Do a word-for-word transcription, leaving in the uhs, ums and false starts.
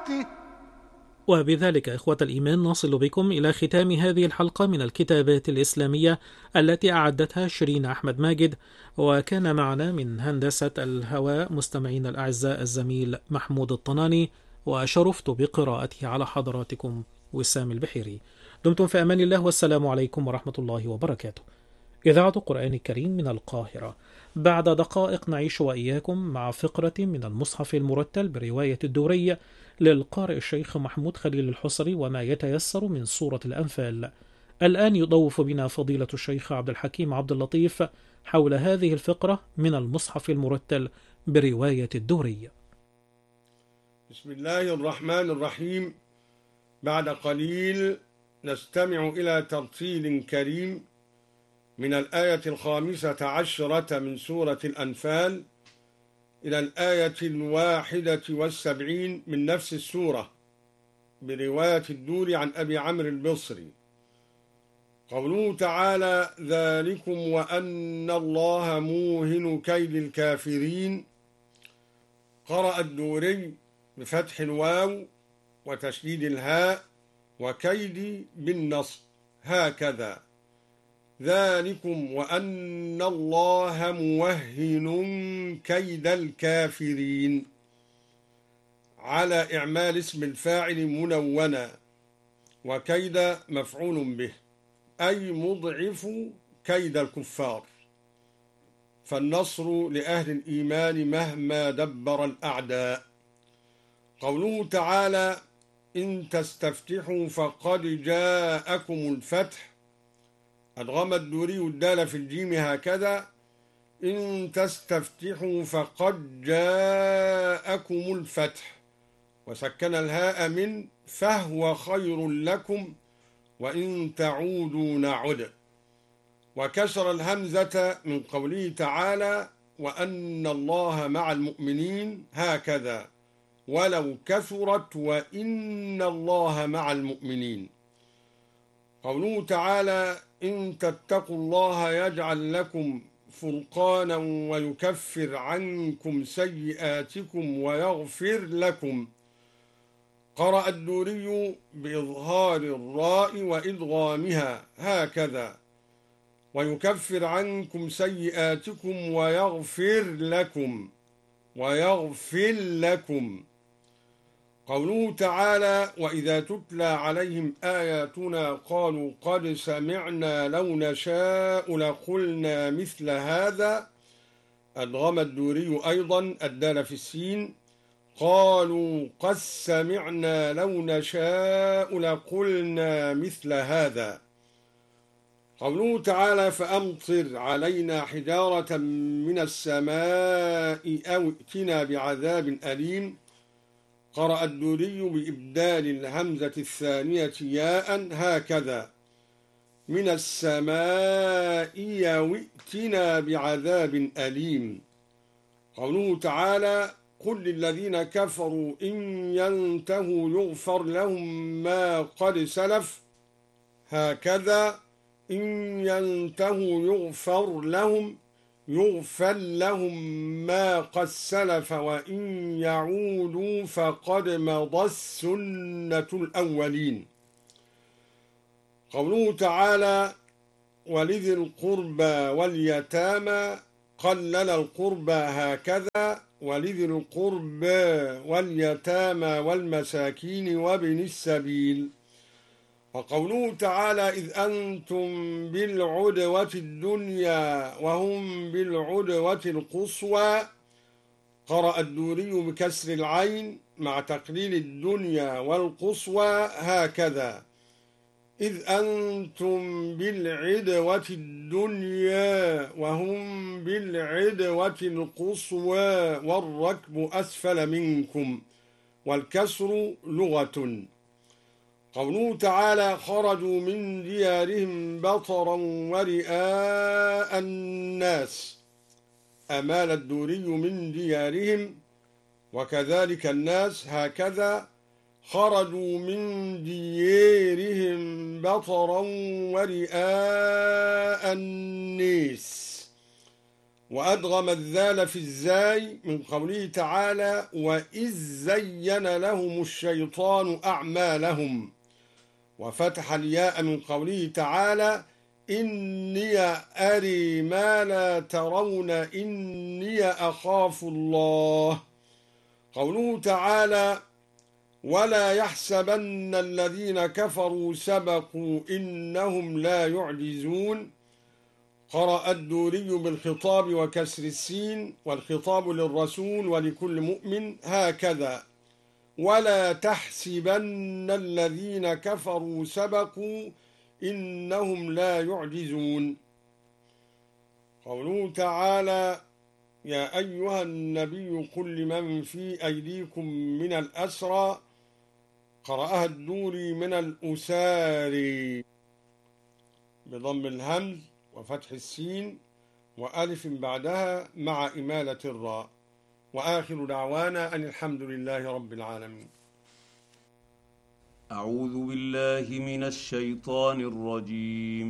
رحمته. وبذلك إخوة الإيمان نصل بكم إلى ختام هذه الحلقة من الكتابات الإسلامية التي أعدتها شيرين أحمد ماجد، وكان معنا من هندسة الهواء مستمعين الأعزاء الزميل محمود الطناني، وشرفت بقراءته على حضراتكم وسام البحيري. دمتم في أمان الله، والسلام عليكم ورحمة الله وبركاته. إذاعة القرآن الكريم من القاهرة. بعد دقائق نعيش وإياكم مع فقرة من المصحف المرتل برواية الدوري للقارئ الشيخ محمود خليل الحصري وما يتيسر من سورة الأنفال. الآن يضوف بنا فضيلة الشيخ عبد الحكيم عبد اللطيف حول هذه الفقرة من المصحف المرتل برواية الدوري. بسم الله الرحمن الرحيم. بعد قليل نستمع إلى ترتيل كريم من الآية الخامسة عشرة من سورة الأنفال إلى الآية الواحدة والسبعين من نفس السورة برواية الدوري عن أبي عمرو البصري. قوله تعالى: ذلكم وأن الله موهن كيد الكافرين. قرأ الدوري بفتح الواو وتشديد الهاء وكيد بالنصب هكذا: ذلكم وأن الله موهن كيد الكافرين، على إعمال اسم الفاعل منونا، وكيد مفعول به، أي مضعف كيد الكفار، فالنصر لأهل الإيمان مهما دبر الأعداء. قوله تعالى: إن تستفتحوا فقد جاءكم الفتح. أدغم الدوري الدال في الجيم هكذا: إن تستفتحوا فقد جاءكم الفتح، وسكن الهاء من فهو خير لكم وإن تعودوا نعد، وكسر الهمزة من قوله تعالى: وأن الله مع المؤمنين هكذا، ولو كثرت وإن الله مع المؤمنين. قوله تعالى: إن تتقوا الله يجعل لكم فرقانا ويكفر عنكم سيئاتكم ويغفر لكم. قرأ الدوري بإظهار الراء وإدغامها هكذا: ويكفر عنكم سيئاتكم ويغفر لكم ويغفر لكم. قوله تعالى: وإذا تتلى عليهم آياتنا قالوا قد سمعنا لو نشاء لقلنا مثل هذا. أدغم الدوري أيضا الدال في السين: قالوا قد سمعنا لو نشاء لقلنا مثل هذا. قوله تعالى: فأمطر علينا حجارة من السماء أو ائتنا بعذاب أليم. قرأ الدوري بإبدال الهمزة الثانية ياء هكذا: من السماء يوئتنا بعذاب أليم. قوله تعالى: قل للذين كفروا إن ينتهوا يغفر لهم ما قد سلف هكذا: إن ينتهوا يغفر لهم يغفر لهم ما قد سلف وإن يعودوا فقد مضى السنة الأولين. قوله تعالى: ولذي القربى واليتامى. قلل القربى هكذا: ولذي القربى واليتامى والمساكين وابن السبيل. وقوله تعالى: إذ أنتم بالعدوة الدنيا وهم بالعدوة القصوى. قرأ الدوري بكسر العين مع تقليل الدنيا والقصوى هكذا: إذ أنتم بالعدوة الدنيا وهم بالعدوة القصوى والركب أسفل منكم، والكسر لغة. قوله تعالى: خرجوا من ديارهم بطرا ورئاء الناس. أمال الدوري من ديارهم، وكذلك الناس هكذا: خرجوا من ديارهم بطرا ورئاء الناس. وأدغم الذال في الزاي من قوله تعالى وإذ زين لهم الشيطان أعمالهم، وفتح الياء من قوله تعالى إني أري ما لا ترون إني أخاف الله. قوله تعالى ولا يحسبن الذين كفروا سبقوا إنهم لا يعجزون، قرأ الدوري بالخطاب وكسر السين، والخطاب للرسول ولكل مؤمن هكذا ولا تحسبن الذين كفروا سبقوا إنهم لا يعجزون. قوله تعالى يا أيها النبي قل لمن في أيديكم من الأسرى، قرأها الدوري من الأساري بضم الهمز وفتح السين وألف بعدها مع إمالة الراء. وآخر دعوانا أن الحمد لله رب العالمين. أعوذ بالله من الشيطان الرجيم.